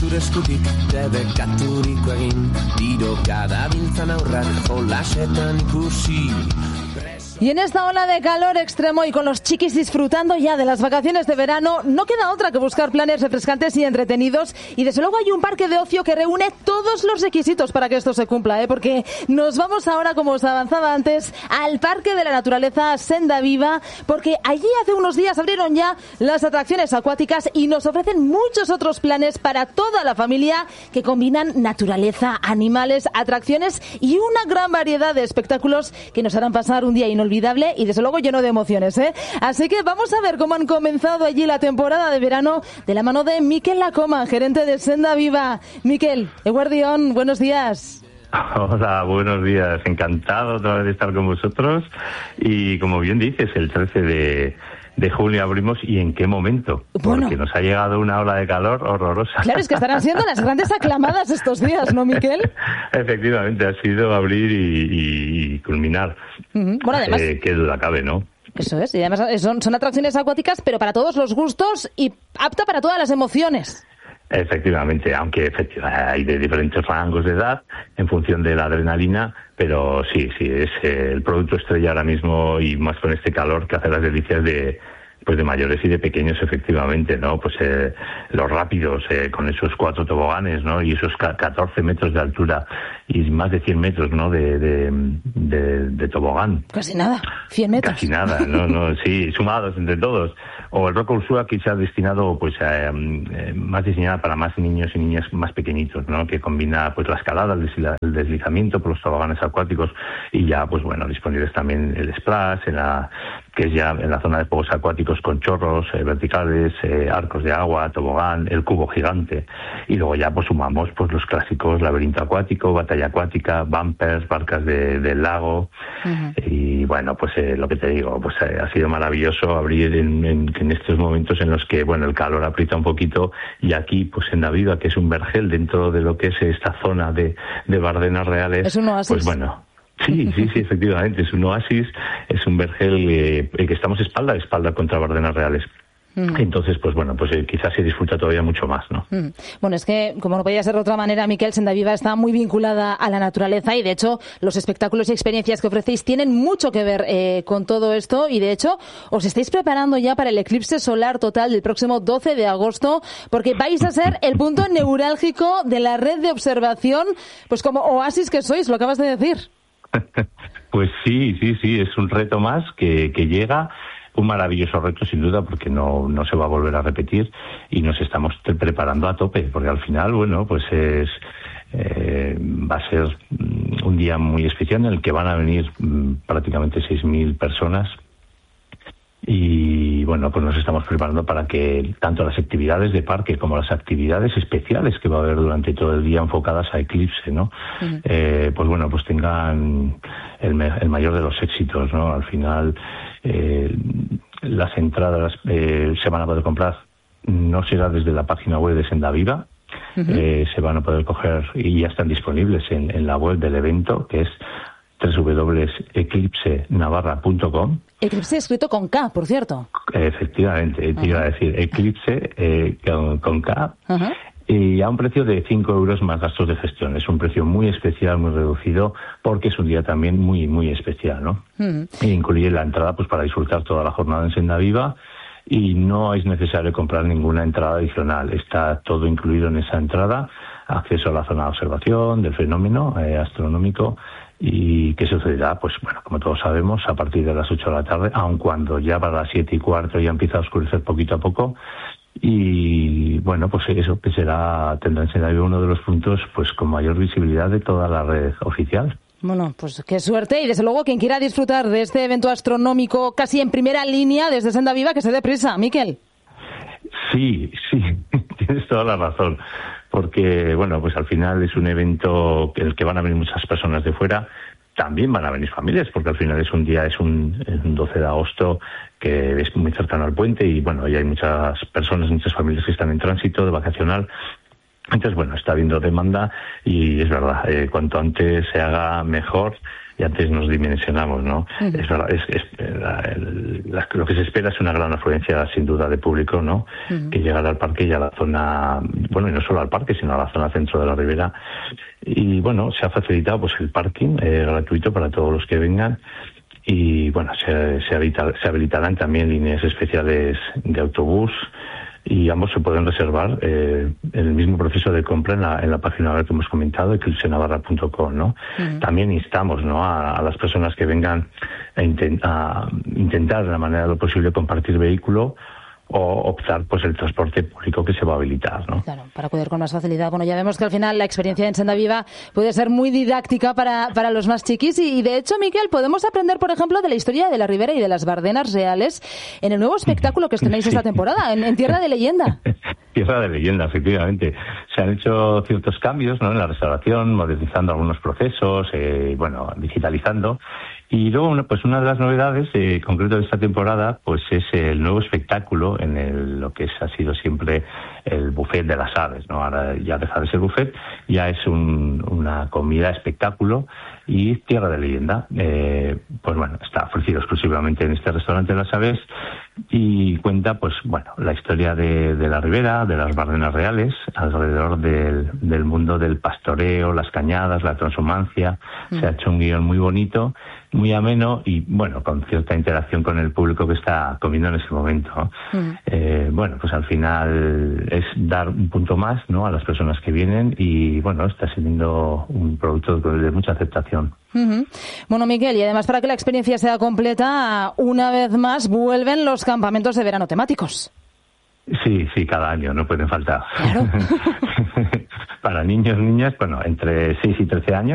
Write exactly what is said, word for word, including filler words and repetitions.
zure eskutik debekaturiko egin, tiroka dabiltzan aurrak jolasetan ikusi. Y en esta ola de calor extremo y con los chiquis disfrutando ya de las vacaciones de verano, no queda otra que buscar planes refrescantes y entretenidos. Y desde luego hay un parque de ocio que reúne todos los requisitos para que esto se cumpla, ¿eh? Porque nos vamos ahora, como os avanzaba antes, al Parque de la Naturaleza Senda Viva, porque allí hace unos días abrieron ya las atracciones acuáticas y nos ofrecen muchos otros planes para toda la familia que combinan naturaleza, animales, atracciones y una gran variedad de espectáculos que nos harán pasar un día inolvidable. Olvidable y desde luego lleno de emociones, ¿eh? Así que vamos a ver cómo han comenzado allí la temporada de verano de la mano de Mikel Lacoma, gerente de Senda Viva. Mikel, Eguardión, buenos días. Hola, buenos días. Encantado otra vez de estar con vosotros. Y como bien dices, el trece de, de junio abrimos. ¿Y en qué momento? Bueno, porque nos ha llegado una ola de calor horrorosa. Claro, es que estarán siendo las grandes aclamadas estos días, ¿no, Mikel? Efectivamente, ha sido abrir y, y culminar. Uh-huh. Bueno, además, eh, qué duda cabe, ¿no? Eso es, y además son, son atracciones acuáticas, pero para todos los gustos y apta para todas las emociones. Efectivamente, aunque efectivamente hay de diferentes rangos de edad en función de la adrenalina, pero sí, sí, es eh, el producto estrella ahora mismo y más con este calor que hace las delicias de pues de mayores y de pequeños, efectivamente, ¿no? Pues eh, los rápidos, eh, con esos cuatro toboganes, ¿no? Y esos catorce metros de altura y más de cien metros, ¿no? De, de, de, de tobogán. Casi nada, cien metros. Casi nada, no, no, sí, sumados entre todos. O el Rock Ursula, que se ha destinado, pues, a, eh, más diseñada para más niños y niñas más pequeñitos, ¿no? Que combina, pues, la escalada, el deslizamiento por los toboganes acuáticos y ya, pues, bueno, disponibles también el splash, en la, que es ya en la zona de juegos acuáticos con chorros eh, verticales, eh, arcos de agua, tobogán, el cubo gigante. Y luego ya, pues, sumamos, pues, los clásicos laberinto acuático, batalla acuática, bumpers, barcas de, del lago. Uh-huh. Y, bueno, pues, eh, lo que te digo, pues, eh, ha sido maravilloso abrir en, en, en estos momentos en los que, bueno, el calor aprieta un poquito y aquí, pues, en Naviva, que es un vergel dentro de lo que es esta zona de, de Bardenas Reales. Es un oasis. Pues, bueno... Sí, sí, sí, efectivamente, es un oasis, es un vergel eh, que estamos espalda a espalda contra Bardenas Reales. Mm. Entonces, pues bueno, pues eh, quizás se disfruta todavía mucho más, ¿no? Mm. Bueno, es que, como no podía ser de otra manera, Mikel, Senda Viva está muy vinculada a la naturaleza y, de hecho, los espectáculos y experiencias que ofrecéis tienen mucho que ver eh, con todo esto y, de hecho, os estáis preparando ya para el eclipse solar total del próximo doce de agosto, porque vais a ser el punto neurálgico de la red de observación, pues como oasis que sois, lo acabas de decir. Pues sí, sí, sí, es un reto más que, que llega, un maravilloso reto sin duda porque no, no se va a volver a repetir y nos estamos preparando a tope porque al final, bueno, pues es eh, va a ser un día muy especial en el que van a venir mmm, prácticamente seis mil personas. Y bueno, pues nos estamos preparando para que tanto las actividades de parque como las actividades especiales que va a haber durante todo el día enfocadas a eclipse, ¿no? Uh-huh. Eh, pues bueno, pues tengan el, el mayor de los éxitos, ¿no? Al final, eh, las entradas eh, se van a poder comprar, no será desde la página web de Senda Viva, uh-huh. eh, se van a poder coger y ya están disponibles en, en la web del evento, que es doble u doble u doble punto eclipse navarra punto com. Eclipse escrito con K, por cierto. Efectivamente, te uh-huh. iba a decir Eclipse eh, con, con K. Uh-huh. Y a un precio de cinco euros más gastos de gestión. Es un precio muy especial, muy reducido, porque es un día también muy, muy especial, ¿no? Uh-huh. E incluye la entrada pues para disfrutar toda la jornada en Senda Viva y no es necesario comprar ninguna entrada adicional. Está todo incluido en esa entrada. Acceso a la zona de observación del fenómeno eh, astronómico. ¿Y qué sucederá? Pues bueno, como todos sabemos, a partir de las ocho de la tarde, aun cuando ya para las siete y cuarto ya empieza a oscurecer poquito a poco. Y bueno, pues eso que será, tendrá en Senda Viva uno de los puntos pues con mayor visibilidad de toda la red oficial. Bueno, pues qué suerte y desde luego quien quiera disfrutar de este evento astronómico casi en primera línea desde Senda Viva, que se dé prisa, Mikel. Sí, sí, tienes toda la razón. Porque, bueno, pues al final es un evento en el que van a venir muchas personas de fuera, también van a venir familias, porque al final es un día, es un, es un doce de agosto que es muy cercano al puente y, bueno, y hay muchas personas, muchas familias que están en tránsito de vacacional Entonces, bueno, está habiendo demanda y es verdad, eh, cuanto antes se haga mejor y antes nos dimensionamos, ¿no? Uh-huh. Es verdad, es, es la, el, la, lo que se espera es una gran afluencia, sin duda, de público, ¿no? Uh-huh. Que llegará al parque y a la zona, bueno, y no solo al parque, sino a la zona centro de la Ribera. Y, bueno, se ha facilitado pues el parking eh, gratuito para todos los que vengan. Y, bueno, se, se, habilita, se habilitarán también líneas especiales de autobús, y ambos se pueden reservar eh, en el mismo proceso de compra en la, en la página web que hemos comentado, eclipse navarra punto com, ¿no? Uh-huh. También instamos, ¿no?, a, a las personas que vengan a, intent, a intentar de la manera de lo posible compartir vehículo o optar pues el transporte público que se va a habilitar, ¿no? Claro, para acudir con más facilidad. Bueno, ya vemos que al final la experiencia en Senda Viva puede ser muy didáctica para, para los más chiquis y, y de hecho, Miquel, podemos aprender, por ejemplo, de la historia de la Ribera y de las Bardenas reales en el nuevo espectáculo que estrenáis sí. esta temporada, en, en Tierra de Leyenda. Tierra de Leyenda, efectivamente. Se han hecho ciertos cambios, ¿no?, en la restauración, modernizando algunos procesos, eh, bueno, digitalizando. Y luego, pues una de las novedades, eh, concreto de esta temporada, pues es el nuevo espectáculo en el, lo que es, ha sido siempre el buffet de las aves, ¿no? Ahora ya deja de ser buffet, ya es un, una comida espectáculo y Tierra de Leyenda. Eh, pues bueno, está ofrecido exclusivamente en este restaurante de las aves y cuenta, pues bueno, la historia de, de la Ribera, de las Bardenas reales, alrededor del, del mundo del pastoreo, las cañadas, la transhumancia. Mm. Se ha hecho un guión muy bonito, muy ameno y, bueno, con cierta interacción con el público que está comiendo en ese momento. Mm. Eh, bueno, pues al final es dar un punto más, ¿no?, a las personas que vienen y, bueno, está siendo un producto de mucha aceptación. Uh-huh. Bueno, Miquel, y además para que la experiencia sea completa, una vez más vuelven los campamentos de verano temáticos. Sí, sí, cada año, no pueden faltar. Claro. Para niños, niñas, bueno, entre seis y trece años.